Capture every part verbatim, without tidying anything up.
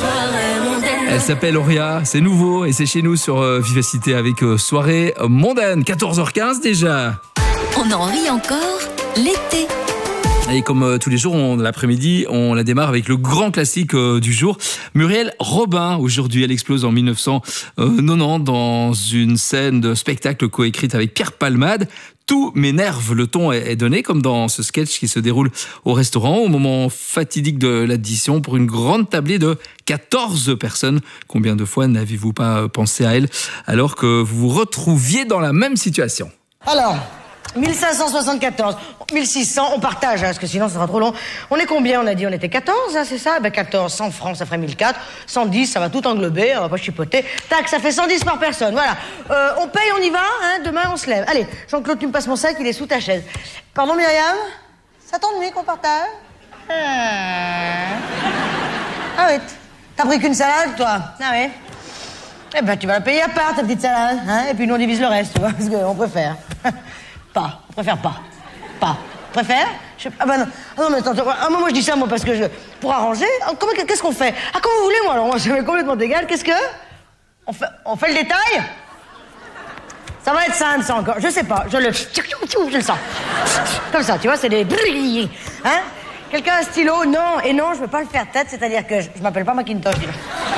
Elle s'appelle Auria, c'est nouveau et c'est chez nous sur euh, Vivacité avec euh, Soirée mondaine. quatorze heures quinze déjà. On en rit encore l'été. Et comme euh, tous les jours, on, l'après-midi, on la démarre avec le grand classique euh, du jour. Muriel Robin, aujourd'hui, elle explose en dix-neuf cent quatre-vingt-dix dans une scène de spectacle coécrite avec Pierre Palmade. Tout m'énerve, le ton est donné, comme dans ce sketch qui se déroule au restaurant, au moment fatidique de l'addition, pour une grande tablée de quatorze personnes. Combien de fois n'avez-vous pas pensé à elle, alors que vous vous retrouviez dans la même situation? Alors, mille cinq cent soixante-quatorze, mille six cents, on partage, hein, parce que sinon ça sera trop long. On est combien? On a dit on était quatorze, hein, c'est ça? Ben quatorze, cent francs, ça ferait mille quatre. cent dix, ça va tout englober, on va pas chipoter. Tac, ça fait cent dix par personne, voilà. Euh, on paye, on y va, hein, demain on se lève. Allez, Jean-Claude, tu me passes mon sac, il est sous ta chaise. Pardon, Myriam? Ça t'ennuie qu'on partage? Ah, ah oui, t'as pris qu'une salade, toi? Ah oui. Eh ben, tu vas la payer à part, ta petite salade, hein, et puis nous on divise le reste, tu vois, parce qu'on préfère. Pas, on préfère pas. Pas. Préfère? Je... Ah bah non. Ah non, mais attends, ah, moi, moi je dis ça, moi, parce que je... Pour arranger, comment, qu'est-ce qu'on fait? Ah, comme vous voulez, moi, alors, moi, ça m'est complètement égal. Qu'est-ce que... On fait, on fait le détail? Ça va être simple, ça, encore. Je sais pas, je le... Je le sens. Comme ça, tu vois, c'est des... Hein? Quelqu'un a un stylo? Non, et non, je veux pas le faire tête, c'est-à-dire que je, je m'appelle pas Macintosh, dis donc.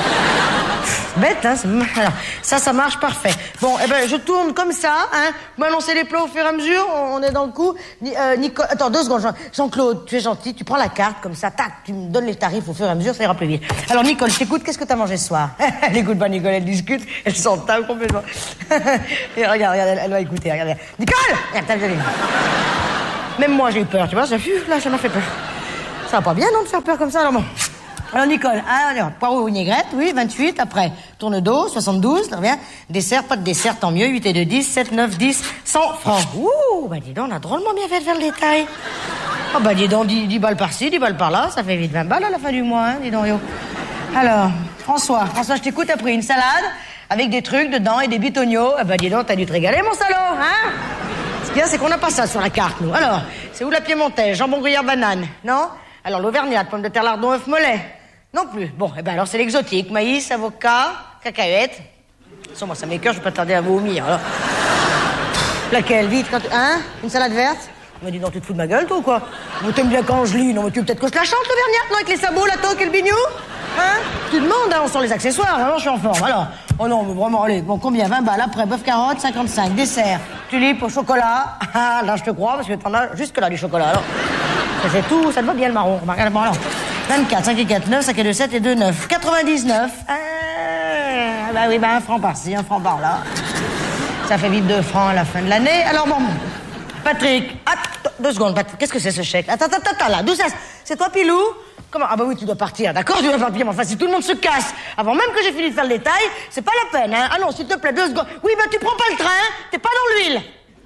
Bête, hein? Alors, ça, ça marche parfait. Bon, eh ben, je tourne comme ça, hein. Vous m'annoncez les plats au fur et à mesure, on, on est dans le coup. Ni, euh, Nicole... Attends, deux secondes, Jean... Jean-Claude, tu es gentil, tu prends la carte, comme ça, tac, tu me donnes les tarifs au fur et à mesure, ça ira plus vite. Alors, Nicole, je t'écoute, qu'est-ce que t'as mangé ce soir? Elle écoute pas, Nicole, elle discute, elle s'entame complètement. Et regarde, regarde, elle, elle va écouter, regarde. Nicole! Regarde, t'as vu. Même moi, j'ai eu peur, tu vois, ça, là, ça m'a fait peur. Ça va pas bien, non, de faire peur comme ça, alors bon. Alors, Nicole, alors, poireau vinaigrette, oui, vingt-huit, après, tourne d'eau, soixante-douze, très bien. Dessert, pas de dessert, tant mieux, huit et deux, dix, sept, neuf, dix, cent francs. Ouh, bah dis donc, on a drôlement bien fait de faire le détail. Oh, bah dis donc, dix, dix balles par-ci, dix balles par-là, ça fait vite vingt balles à la fin du mois, hein, dis donc, yo. Alors, François, François, je t'écoute, t'as pris une salade, avec des trucs dedans et des bitognos. Ah, bah dis donc, t'as dû te régaler, mon salaud, hein? Ce qu'il y a, c'est qu'on n'a pas ça sur la carte, nous. Alors, c'est où la piémontaise, jambon gruyère banane, non? Alors, l'auvergnate, pomme de terre lardon, œuf mollet. Non plus. Bon, eh ben alors c'est l'exotique. Maïs, avocat, cacahuètes. Sans moi, ça m'écoeure, je vais pas tarder à vomir. Alors. Laquelle? Vite, quand... Hein? Une salade verte? On m'a dit, non, tu te fous de ma gueule, toi, ou quoi? Vous t'aimes bien quand je lis? Non, mais tu veux peut-être que je la chante, l'auvergnate, non? Avec les sabots, la toque et le bignou? Hein? Tu demandes, hein, on sent les accessoires, alors je suis en forme. Alors, oh non, mais vraiment, allez, bon, combien? vingt balles, après, bœuf carotte, cinquante-cinq. Dessert, tulipe au chocolat. Ah, là, je te crois, parce que t'en as jusque-là, du chocolat, alors. Ça fait tout, ça te va bien, le marron. Remarque, bon, alors. vingt-quatre, cinq et quatre, neuf, cinq et deux, sept et deux, neuf. quatre-vingt-dix-neuf. Ah, bah oui, bah un franc par-ci, un franc par-là. Ça fait vite deux francs à la fin de l'année. Alors bon, Patrick, attends, deux secondes, Patrick, qu'est-ce que c'est ce chèque? Attends, attends, attends, là, d'où ça? C'est toi, Pilou? Comment? Ah bah oui, tu dois partir, d'accord, tu dois partir, mais enfin, si tout le monde se casse, avant même que j'ai fini de faire le détail, c'est pas la peine, hein. Ah non, s'il te plaît, deux secondes. Oui, bah tu prends pas le train, t'es pas dans l'huile.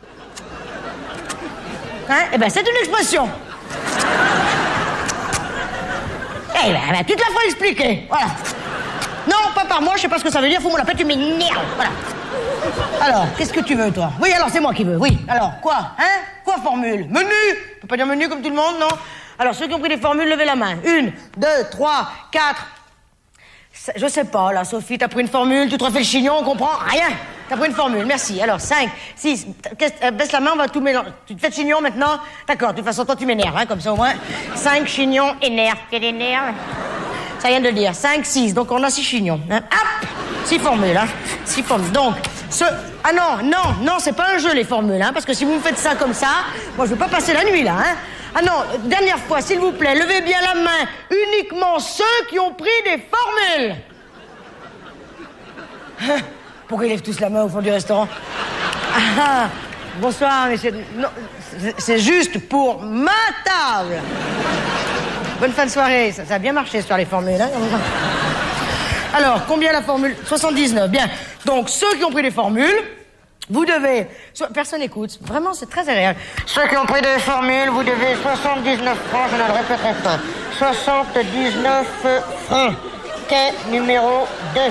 Hein? Eh ben, c'est une expression. Eh ben, ben, tu te la feras expliquer, voilà. Non, pas par moi, je sais pas ce que ça veut dire, fous-moi la paix, tu m'énerves, voilà. Alors, qu'est-ce que tu veux, toi? Oui, alors, c'est moi qui veux, oui. Alors, quoi? Hein? Quoi, formule? Menu? Tu peux pas dire menu comme tout le monde, non? Alors, ceux qui ont pris des formules, levez la main. Une, deux, trois, quatre... Je sais pas, là, Sophie, t'as pris une formule, tu te refais le chignon, on comprend rien. T'as pris une formule, merci. Alors, cinq, six, euh, baisse la main, on va tout mélanger. Tu te fais le chignon maintenant? D'accord, de toute façon, toi, tu m'énerves, hein, comme ça, au moins. cinq chignons, énerve. Quel énerve? Ça vient de le dire. cinq, six, donc on a six chignons. Hein. Hop! six formules, hein. six formules. Donc, ce... Ah non, non, non, c'est pas un jeu, les formules, hein, parce que si vous me faites ça comme ça, moi, je veux pas passer la nuit, là, hein. Ah non, dernière fois, s'il vous plaît, levez bien la main, uniquement ceux qui ont pris des formules. Hein? Pourquoi ils lèvent tous la main au fond du restaurant? Ah, bonsoir, mais c'est... Non, c'est juste pour ma table. Bonne fin de soirée. Ça, ça a bien marché, ce soir, les formules, hein? Alors, combien la formule? soixante-dix-neuf, bien. Donc, ceux qui ont pris des formules, vous devez... Personne n'écoute. Vraiment, c'est très agréable. Ceux qui ont pris des formules, vous devez soixante-dix-neuf francs, je ne le répéterai pas. soixante-dix-neuf francs. Quai numéro deux.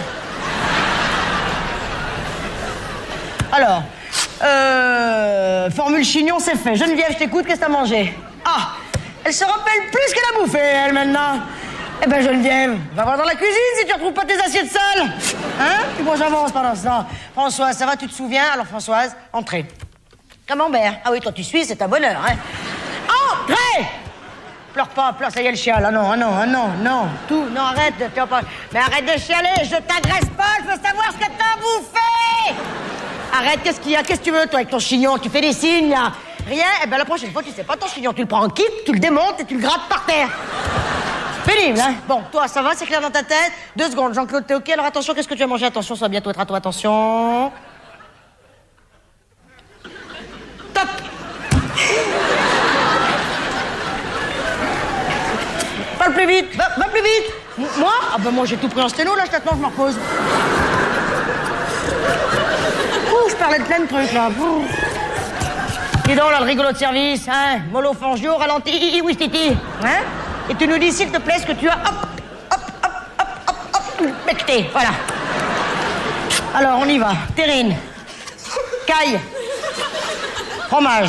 Alors, euh, formule chignon, c'est fait. Geneviève, je t'écoute, qu'est-ce que t'as mangé? Ah, elle se rappelle plus qu'elle a bouffé, elle, maintenant. Eh ben Geneviève, va voir dans la cuisine si tu retrouves pas tes assiettes sales. Hein? Puis moi j'avance pendant ce temps. Françoise, ça va, tu te souviens? Alors Françoise, entrez. Camembert. Ah oui, toi tu suis, c'est un bonheur, hein? Entrez! Pleure pas, pleure, ça y est le chial. Ah non, ah non, ah non, non. Tout, non, arrête de... Pas... Mais arrête de chialer, je t'agresse pas, je veux savoir ce que t'as bouffé! Arrête, qu'est-ce qu'il y a? Qu'est-ce que tu veux, toi, avec ton chignon? Tu fais des signes, là? Rien? Eh ben la prochaine fois, tu sais pas ton chignon, tu le prends en kit, tu le démontes et tu le grattes par terre. Pénible, hein? Bon, toi, ça va, c'est clair dans ta tête? Deux secondes, Jean-Claude, t'es OK? Alors attention, qu'est-ce que tu as mangé? Attention, ça va bientôt être à toi, attention. Top! Parle plus vite, va, va plus vite! M moi? Ah ben moi, j'ai tout pris en sténo, là, maintenant, je me repose. Ouh, je parlais de plein de trucs, là. Ouh. Dis donc, là, le rigolo de service, hein? Mollo Fangio, ralenti, oui, titi, hein? Et tu nous dis, s'il te plaît, ce que tu as, hop, hop, hop, hop, hop, hop, becté, voilà. Alors, on y va. Terrine, caille, fromage.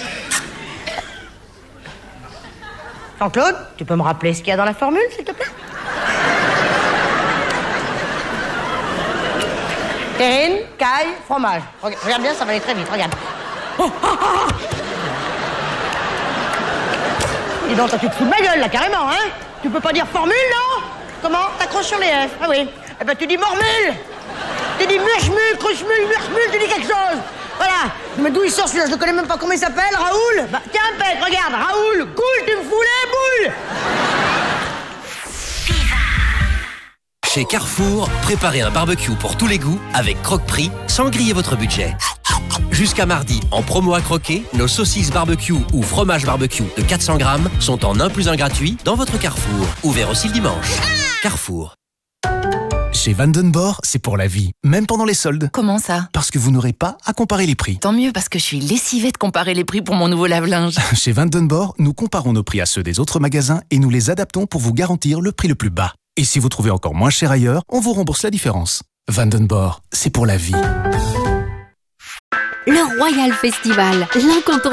Jean-Claude, tu peux me rappeler ce qu'il y a dans la formule, s'il te plaît? Terrine, caille, fromage. Regarde bien, ça va aller très vite, regarde. Oh, ah, ah. Dis donc, toi, tu te fous de ma gueule, là, carrément, hein? Tu peux pas dire formule, non? Comment? T'accroches sur les F. Ah oui. Eh ben, tu dis mormule. Tu dis murchmule, cruchmule, murchmule, tu dis quelque chose. Voilà. Mais d'où il sort celui-là? Je le connais même pas. Comment il s'appelle? Raoul? Bah, tiens, Pec, regarde. Raoul, cool, tu me fous les boules. Chez Carrefour, préparez un barbecue pour tous les goûts avec Croque-Prix sans griller votre budget. Jusqu'à mardi, en promo à croquer, nos saucisses barbecue ou fromage barbecue de quatre cents grammes sont en un plus un gratuit dans votre Carrefour. Ouvert aussi le dimanche. Carrefour. Chez Vandenborg, c'est pour la vie, même pendant les soldes. Comment ça? Parce que vous n'aurez pas à comparer les prix. Tant mieux, parce que je suis lessivée de comparer les prix pour mon nouveau lave-linge. Chez Vandenborg, nous comparons nos prix à ceux des autres magasins et nous les adaptons pour vous garantir le prix le plus bas. Et si vous trouvez encore moins cher ailleurs, on vous rembourse la différence. Vandenborg, c'est pour la vie. Le Royal Festival, l'incontournable.